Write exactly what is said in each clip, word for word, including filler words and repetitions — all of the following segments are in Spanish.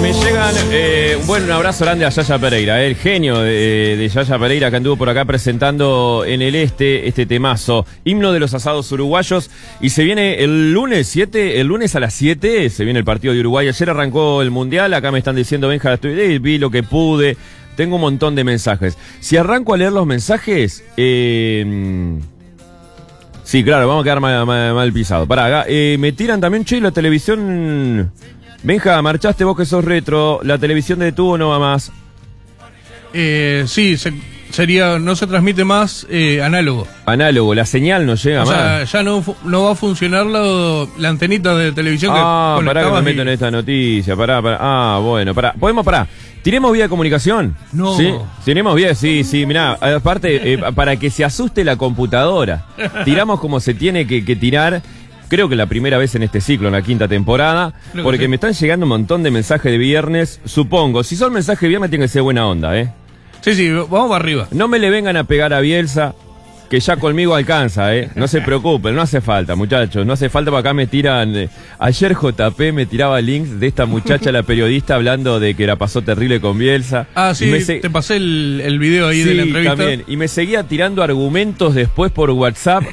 Me llegan, eh, bueno, un abrazo grande a Yaya Pereira, eh, el genio de, de Yaya Pereira que anduvo por acá presentando en el este este temazo, himno de los asados uruguayos, y se viene el lunes siete, el lunes a las siete se viene el partido de Uruguay. Ayer arrancó el Mundial, acá me están diciendo, Benja, estoy, vi lo que pude, tengo un montón de mensajes. Si arranco a leer los mensajes, eh... sí, claro, vamos a quedar mal, mal, mal pisado. Pará, eh, me tiran también, che, la televisión... Benja, marchaste vos que sos retro, la televisión de tubo no va más. Eh, sí, se, sería, no se transmite más eh, análogo. Análogo, la señal no llega o más. O sea, ya no, no va a funcionar la, la antenita de televisión. Ah, que pará que me y... meto en esta noticia, pará, pará. Ah, bueno, pará. ¿Podemos, pará? ¿Tiremos vía de comunicación? No. ¿Sí? ¿Tiremos vía? Sí, sí, mirá, aparte, eh, para que se asuste la computadora. Tiramos como se tiene que, que tirar. Creo que la primera vez en este ciclo, en la quinta temporada, Creo porque sí. me están llegando un montón de mensajes de viernes, supongo. Si son mensajes de viernes, tienen que ser buena onda, ¿eh? Sí, sí, vamos para arriba. No me le vengan a pegar a Bielsa, que ya conmigo alcanza, ¿eh? No se preocupen, no hace falta, muchachos, no hace falta, porque acá me tiran... Eh, ayer J P me tiraba links de esta muchacha, la periodista, hablando de que la pasó terrible con Bielsa. Ah, sí, se... te pasé el, el video ahí sí, de la entrevista. También, y me seguía tirando argumentos después por WhatsApp.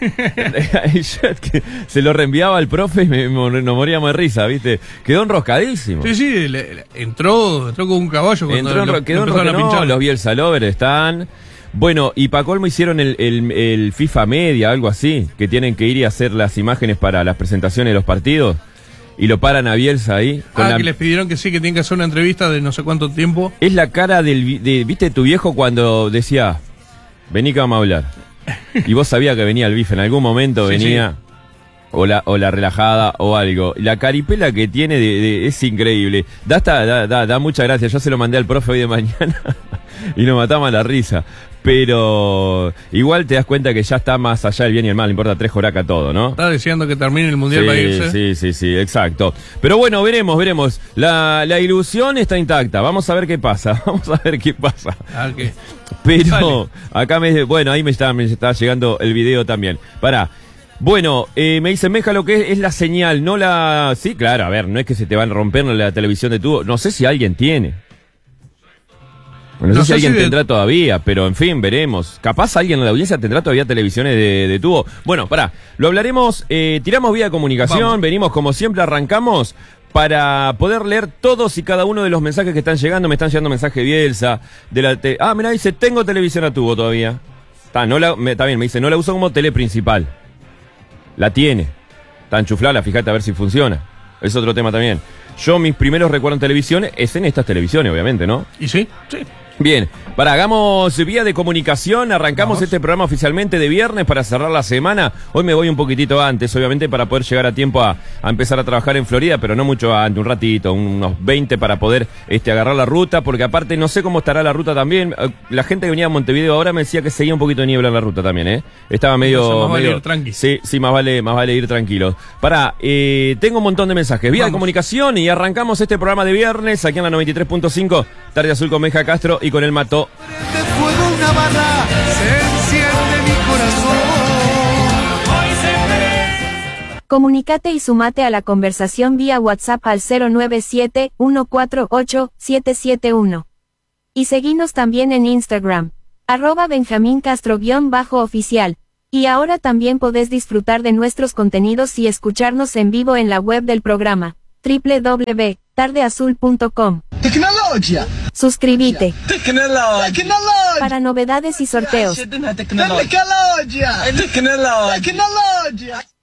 Se lo reenviaba al profe y me, me, nos moríamos de risa, ¿viste? Quedó enroscadísimo. Sí, sí, le, le, entró, entró con un caballo cuando entró, lo, quedó empezaron a pinchar. No, los Bielsa Lovers están... Bueno, y para colmo hicieron el, el, el FIFA Media, algo así, que tienen que ir y hacer las imágenes para las presentaciones de los partidos, y lo paran a Bielsa ahí. Con ah, la... que les pidieron que sí, que tienen que hacer una entrevista de no sé cuánto tiempo. Es la cara del... De, ¿viste tu viejo cuando decía, vení que vamos a hablar? Y vos sabías que venía el bife, en algún momento sí, venía... Sí. O la, o la relajada o algo. La caripela que tiene de, de, es increíble. Da, hasta, da, da, da mucha gracia. Yo se lo mandé al profe hoy de mañana y nos matamos a la risa. Pero igual te das cuenta que ya está más allá del bien y el mal. Le importa tres joracas todo, ¿no? Está deseando que termine el Mundial sí, para irse. Sí, sí, sí, exacto. Pero bueno, veremos, veremos. La, la ilusión está intacta. Vamos a ver qué pasa. Vamos a ver qué pasa. Ah, ¿qué? Pero Dale. acá me... Bueno, ahí me está, me está llegando el video también. Pará. Bueno, eh, me dicen, Meja, lo que es, es la señal, no la... Sí, claro, a ver, no es que se te van a romper la televisión de tubo. No sé si alguien tiene. Bueno, no, no sé si alguien si de... tendrá todavía, pero en fin, veremos. Capaz alguien en la audiencia tendrá todavía televisiones de, de tubo. Bueno, pará, lo hablaremos, eh, tiramos vía de comunicación, Vamos. venimos como siempre, arrancamos para poder leer todos y cada uno de los mensajes que están llegando. Me están llegando mensajes de Bielsa, de la... Te... Ah, mirá, dice, tengo televisión a tubo todavía. Está, no la... me, está bien, me dice, no la uso como tele principal. La tiene. Está enchuflada, fíjate a ver si funciona. Es otro tema también. Yo mis primeros recuerdos en televisión es en estas televisiones, obviamente, ¿no? ¿Y sí? Sí. Bien, para hagamos vía de comunicación, arrancamos Vamos. este programa oficialmente de viernes para cerrar la semana. Hoy me voy un poquitito antes, obviamente, para poder llegar a tiempo a, a empezar a trabajar en Florida, pero no mucho antes, un ratito, unos veinte para poder este, agarrar la ruta, porque aparte no sé cómo estará la ruta también. La gente que venía a Montevideo ahora me decía que seguía un poquito de niebla en la ruta también, ¿eh? Estaba medio... Entonces, más medio vale ir tranqui. Sí, sí, más vale, más vale ir tranquilos. Pará, eh, tengo un montón de mensajes, vía Vamos. de comunicación, y arrancamos este programa de viernes aquí en la noventa y tres punto cinco, Tarde Azul con Meja Castro y con el Mato. De fuego una barra, se enciende mi corazón. Comunícate y sumate a la conversación vía WhatsApp al cero nueve siete, uno cuatro ocho, siete siete uno. Y seguinos también en Instagram, arroba Benjamín Castro-oficial. Y ahora también podés disfrutar de nuestros contenidos y escucharnos en vivo en la web del programa, doble u doble u doble u punto tarde azul punto com. Tecnología. Suscríbete. Tecnología. Tecnología. Para novedades y sorteos. Tecnología. Tecnología. Tecnología.